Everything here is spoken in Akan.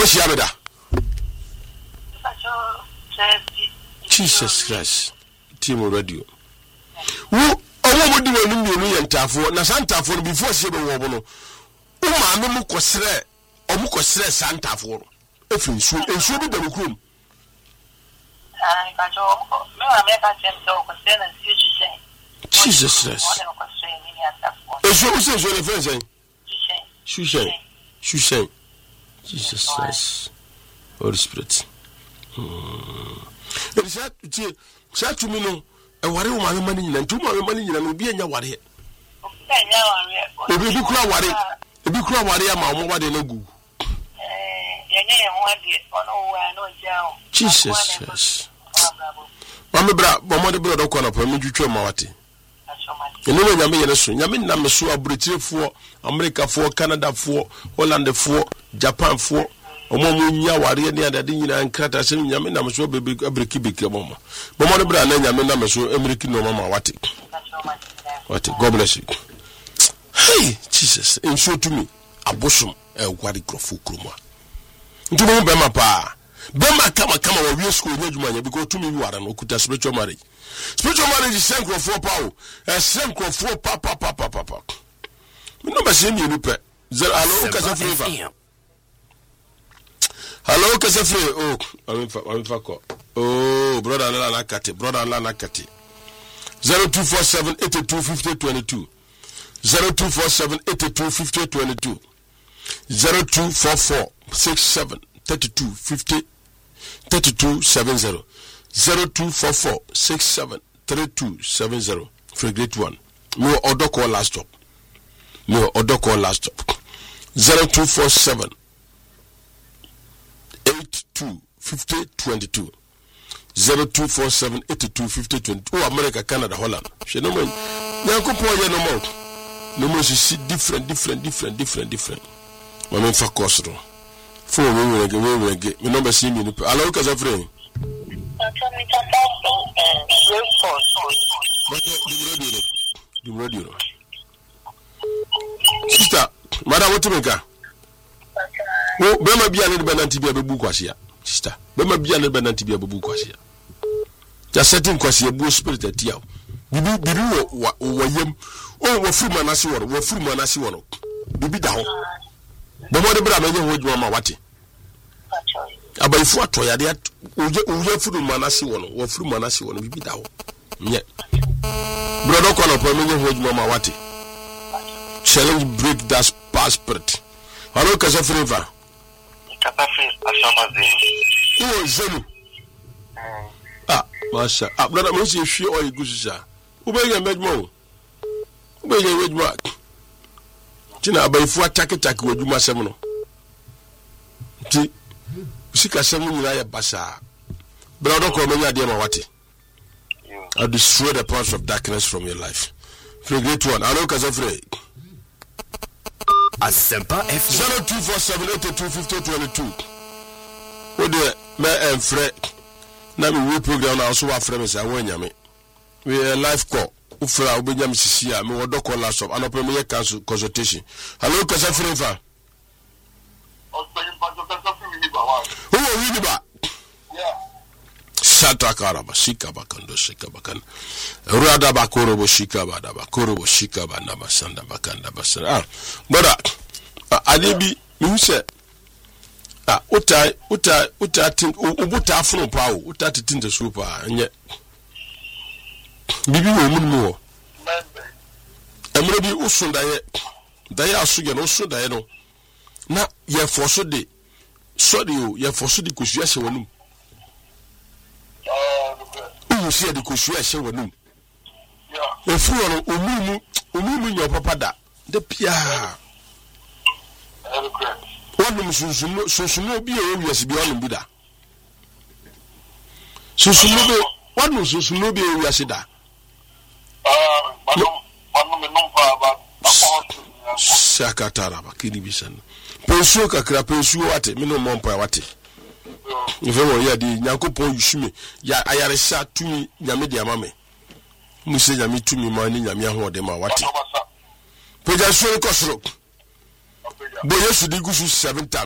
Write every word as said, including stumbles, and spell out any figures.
share da. Jesus Christ. Team radio. Who omo mo di wonu mienu ye ntafo na santafo before she be wo no. O ma me mo kosere, o mo kosere santafo no. Efi nsu, ensu bi da mo krom. Ah, ka jo me wa me ka tem do kosere na si shi. Jesus Christ. Ensu o se so le fe sen. Shushen. Shushen. Jesus Christ. Holy Spirit. Hmm. It is that chat to me no. A worry of my money and two more money and be in your worry. If you cry worry, if you cry worry, I'm more than a goo. Jesus Christ. Mamma Bra, Mamma Brother Corner, permit you to Mawati. You know, Yamin, Yamin, Namasu, British for America for Canada for Holland for Japan for. Omo nya ware ne adade nyina nkrata sem nyame na meso bebe abreki beke mama bomo ne bra na nyame na meso ameriki no mama wate wate God bless you. Hey Jesus in show to me abosom e kwari krofo kroma ntumo be ma pa be ma kama kama wa wi school nya djuma nya because to me ware no kuta spiritual marriage spiritual marriage is sen krofo pa o e sen krofo pa pa pa pa pa me no ba se mi ni pe zero alo ka se free. Hello, Kasafre. Oh, I'm I'm for Oh, brother Lana Kati, brother Lana Kati. Zero two four seven eighty two fifty twenty two. Zero two four seven eighty two fifty twenty two. Zero two four four six seven thirty two fifty thirty two seven zero. Zero two four four six seven thirty two seven zero. For great one. No other call last stop. No other call last stop. Zero two four seven. eight two fifty twenty-two zero two four seven eight two fifty twenty-two. Oh, America, Canada, Holland. She no man. Nyanko po ye no more. No more she different, different, different, different, different. Mama fa kosro. Fo we we we we we. Me number see me no. Allo ka zafre. Dum radio. Sister, madam what me ka? Oh, Bema Bia and Benanti be buku kwasia. Sister, Bema Bia and Benanti be buku kwasia. Just setting kwasia bu spirit at yaw. Bibi bibi wo wo yem. Oh, wo fu manasi wo, wo fu manasi wo no. Bibi da ho. Bomo de bra menye ho djuma ma wate. Abaifu atoya de uje uje fu manasi wo no, wo fu manasi wo no bibi da ho. Nye. Brother kono pa menye ho djuma ma wate. Challenge break that past spirit. Hello, Kasafre. Kasafre, Ashama Zenu. Oh, Zenu. Ah, Masha. Ah, brother, I see you or you go to Ubay and Medmo. Ubay and Medmo. Tina, by four tack attack with you, my seminal. Sika seven Raya Basa. Brother, call me Adema Wati. I'll destroy the powers of darkness from your life. For a great one. Hello, Kasafre. Asempa F zero two four seven eight two fifty twenty two. What the me and Fred? Now we program now so our friends are when yami. We a live call. Ufra ubenya misisia me wodo call last up. Anope me cancel consultation. Hello, Kasafre. Who are we ba? Yeah. Shata karaba shika bakando shika bakan. Rada bakoro bo shika bada bakoro bo shika bana basanda bakanda basanda. Ah, brother, adibi mi se ah uta uta uta tin ubuta afro pa o uta titin de so pa nye. Bibi wo mu mu ho. Emre bi usunda ye. Da ya asuge no usunda ye no. Na ye forso de. So de o ye forso de kosu ya se wonum. You see the Kushia show no. If you are Umumu, Umumu, your papa da. The Pia. One of them so no be a yes beyond Buddha. So no one was so no be a yasida. Sakataraba, Kinibisan. Pensuka Krapensu, what a minimum mompa wati. If you were the Yankopon, you shoot me. Ya, I are a shot to me, Yamidi Amame. Musa Yami to me, money, Yamiaho de Mawati. Peja Suri Kosro. Boy, yes, you did go seven times.